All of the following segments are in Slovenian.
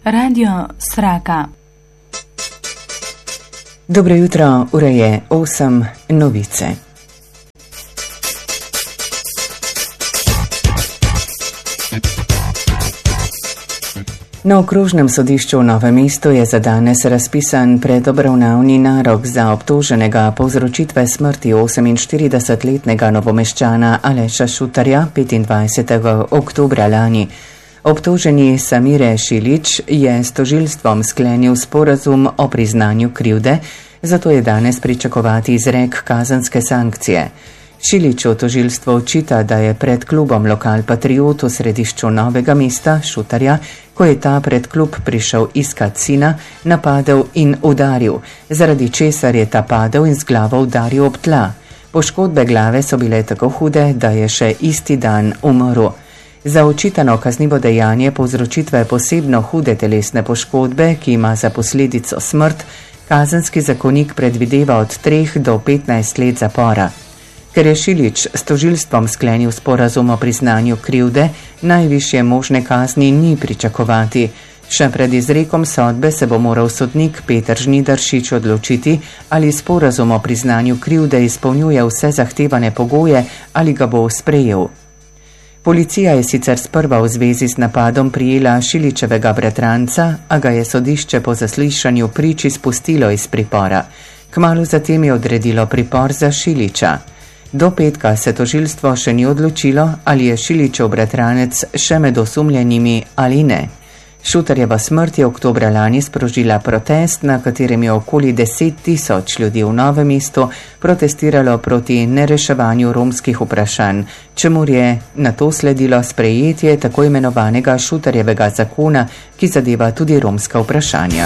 Radio Sraka. Dobro jutro, ura je 8, novice. Na okrožnem sodišču v Novem mestu je za danes razpisan predobravnavni narok za obtoženega povzročitve smrti 48-letnega Novomeščana Aleša Šutarja 25. oktobra lani. Obtoženi Samire Šilić je s tožilstvom sklenil sporazum o priznanju krivde, zato je danes pričakovati izrek kazenske sankcije. Šiliću tožilstvo očita, da je pred klubom Lokal Patriot v središču Novega mesta Šutarja, ko je ta pred klub prišel iskat sina, napadel in udaril, zaradi česar je ta padel in z glavo udaril ob tla. Poškodbe glave so bile tako hude, da je še isti dan umrl. Za očitano kaznivo dejanje povzročitve posebno hude telesne poškodbe, ki ima za posledico smrt, kazenski zakonik predvideva od 3 do 15 let zapora. Ker je Šilić s tožilstvom sklenil sporazum o priznanju krivde, najvišje možne kazni ni pričakovati. Še pred izrekom sodbe se bo moral sodnik Peter Žnidaršič odločiti, ali sporazum o priznanju krivde izpolnjuje vse zahtevane pogoje ali ga bo sprejel. Policija je sicer sprva v zvezi s napadom prijela Šilićevega bratranca, a ga je sodišče po zaslišanju prič izpustilo iz pripora. Kmalu zatem je odredilo pripor za Šilića. Do petka se tožilstvo še ni odločilo, ali je Šilićev bratranec še med osumljenimi ali ne. Šutarjeva smrt je oktobra lani sprožila protest, na katerem je okoli 10 000 ljudi v Novem mestu protestiralo proti nereševanju romskih vprašanj, čemur je nato sledilo sprejetje tako imenovanega Šutarjevega zakona, ki zadeva tudi romska vprašanja.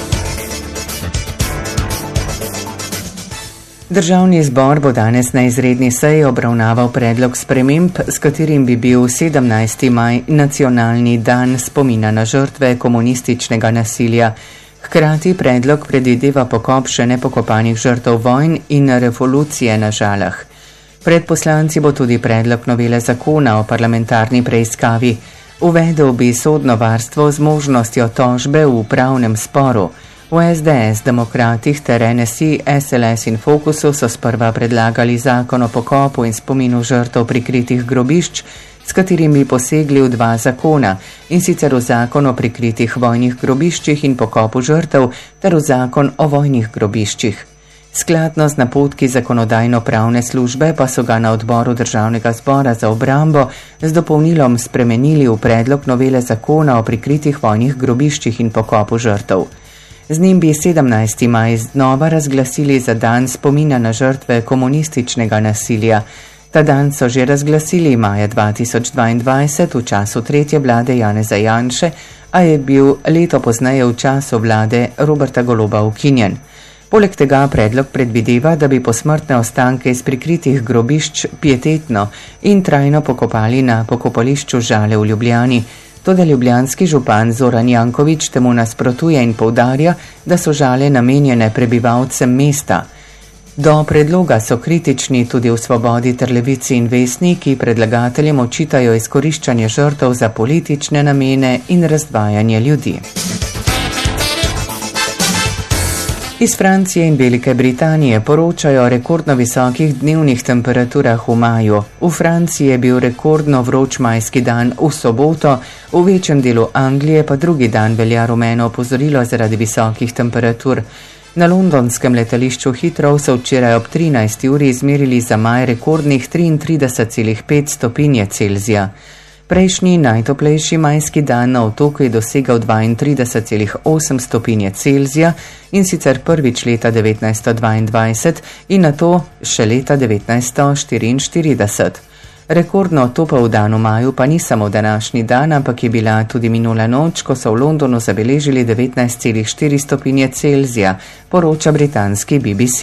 Državni zbor bo danes na izredni seji obravnaval predlog sprememb, s katerim bi bil 17. maj nacionalni dan spomina na žrtve komunističnega nasilja. Hkrati predlog predvideva pokop še nepokopanih žrtev vojn in revolucije na Žalah. Pred poslanci bo tudi predlog novele zakona o parlamentarni preiskavi. Uvedel bi sodno varstvo z možnostjo tožbe v upravnem sporu. V SDS, Demokratih ter NSI, SLS in Fokusu so sprva predlagali zakon o pokopu in spominu žrtev prikritih grobišč, s katerim bi posegli v 2 zakona, in sicer v zakon o prikritih vojnih grobiščih in pokopu žrtev ter v zakon o vojnih grobiščih. Skladno z napotki zakonodajno-pravne službe pa so ga na odboru Državnega zbora za obrambo z dopolnilom spremenili v predlog novele zakona o prikritih vojnih grobiščih in pokopu žrtev. Z njim bi 17. maj znova razglasili za dan spomina na žrtve komunističnega nasilja. Ta dan so že razglasili maja 2022 v času 3. vlade Janeza Janše, a je bil leto pozneje v času vlade Roberta Goloba ukinjen. Poleg tega predlog predvideva, da bi posmrtne ostanke iz prikritih grobišč pietetno in trajno pokopali na pokopališču Žale v Ljubljani. Toda ljubljanski župan Zoran Janković temu nasprotuje in poudarja, da so Žale namenjene prebivalcem mesta. Do predloga so kritični tudi v Svobodi ter Levici in Vesni, ki predlagateljem očitajo izkoriščanje žrtev za politične namene in razdvajanje ljudi. Iz Francije in Velike Britanije poročajo o rekordno visokih dnevnih temperaturah v maju. V Franciji je bil rekordno vroč majski dan v soboto, v večjem delu Anglije pa drugi dan velja rumeno opozorilo zaradi visokih temperatur. Na londonskem letališču Heathrow so včeraj ob 13. uri izmerili za maj rekordnih 33,5 stopinje Celzija. Prejšnji najtoplejši majski dan na otoku je dosegal 32,8 stopinje Celzija in sicer prvič leta 1922 in nato še leta 1944. Rekordno topel dan v maju pa ni samo današnji dan, ampak je bila tudi minula noč, ko so v Londonu zabeležili 19,4 stopinje Celzija, poroča britanski BBC.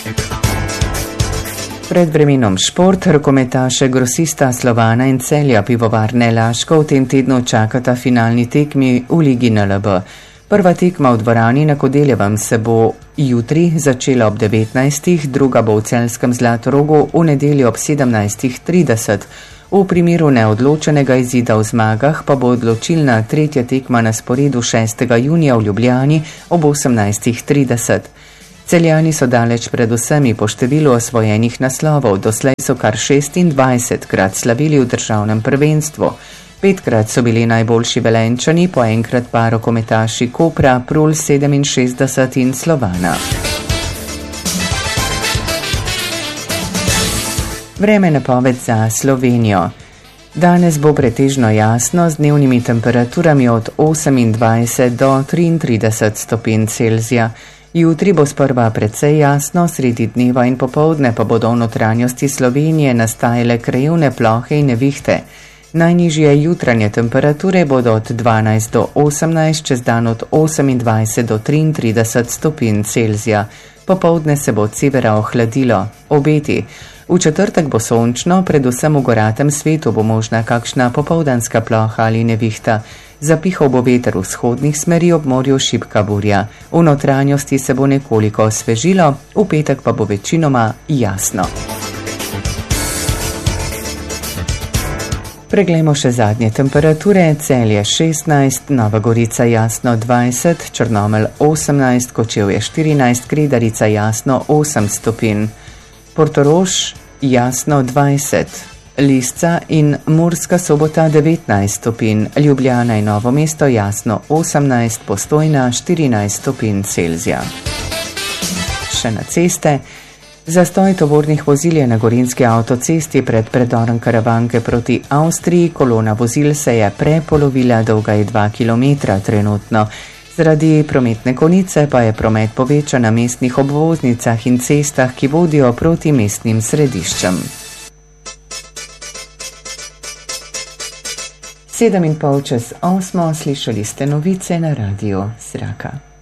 Pred vremenom šport, rokometaše Grosista Slovana in Celja Pivovarne Laško v tem tednu čakata finalni tekmi v Ligi NLB. Prva tekma v dvorani na Kodeljevem se bo jutri začela ob 19. druga bo v celjskem Zlatorogu v nedeljo ob 17.30. V primeru neodločenega izida v zmagah pa bo odločilna tretja tekma na sporedu 6. junija v Ljubljani ob 18:30. Celjani so daleč pred vsemi po številu osvojenih naslovov, doslej so kar 26krat slavili v državnem prvenstvu. 5krat so bili najboljši Velenjčani, po enkrat pa rokometaši Kopra, Prul 67 in Slovana. Vreme napoved za Slovenijo. Danes bo pretežno jasno z dnevnimi temperaturami od 28 do 33 stopinj Celzija. Jutri bo sprva precej jasno, sredi dneva in popoldne pa bodo v notranjosti Slovenije nastajale krajevne plohe in nevihte. Najnižje jutranje temperature bodo od 12 do 18, čez dan od 28 do 33 stopinj Celzija. Popoldne se bo od severa ohladilo. Obeti. V četrtek bo sončno, predvsem v goratem svetu bo možna kakšna popoldanska ploha ali nevihta. Zapihal bo veter vzhodnih smeri, ob morju šibka burja. V notranjosti se bo nekoliko osvežilo, v petek pa bo večinoma jasno. Preglejmo še zadnje temperature. Celje 16, Nova Gorica jasno 20, Črnomelj 18, Kočevje 14, Kredarica jasno 8 stopinj. Portorož jasno 20, Lisca in Murska Sobota 19 stopinj, Ljubljana in Novo mesto jasno 18, Postojna 14 stopinj Celzija. Še na ceste. Zastoj tovornih vozil je na Gorenjski avtocesti pred predorom Karavanke proti Avstriji. Kolona vozil se je prepolovila, dolga je 2 km trenutno. Zaradi prometne konice pa je promet povečan na mestnih obvoznicah in cestah, ki vodijo proti mestnim središčem. 7:30 slišali ste novice na radiu Sraka.